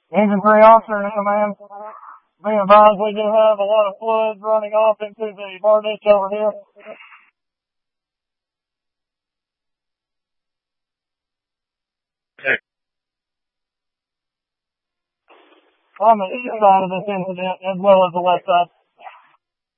Engine 3 officer in command. Being advised, we do have a lot of fluids running off into the bar ditch over here. On the east side of this incident, as well as the west side.